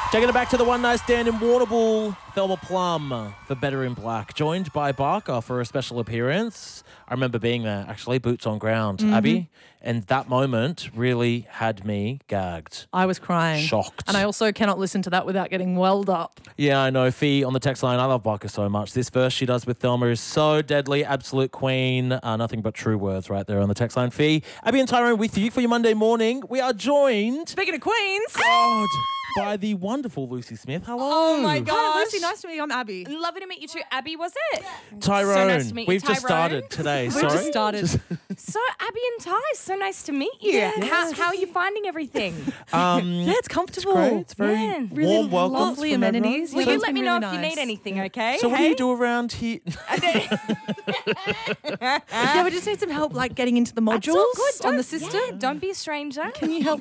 Taking it back to the one night stand in Warrnambool, Thelma Plum for Better in Black, joined by Barker for a special appearance. I remember being there, actually, boots on ground, Abby, and that moment really had me gagged. I was crying. Shocked. And I also cannot listen to that without getting welled up. Yeah, I know. Fee on the text line, I love Barker so much. This verse she does with Thelma is so deadly, absolute queen. Nothing but true words right there on the text line. Fee, Abby and Tyrone with you for your Monday morning. We are joined... Speaking of queens. God, by the wonderful Lucy Smith. Hello. Oh my Hi, gosh. Lucy. Nice to meet you. I'm Abby. Lovely to meet you too. Abby, was it? Tyrone, So nice to meet you, we've just Tyrone. started today. We Sorry. just started. So Abby and Ty, so nice to meet you. How are you finding everything? Yeah, it's comfortable. Great. It's very Man, really warm welcome. lovely amenities. Will Yeah, you it's let been me know really if you nice. need anything, okay? So what do Hey? you do around here? Yeah, we just need some help like getting into the That's modules all good. on the Don't- system. yeah, don't be a stranger. Can you help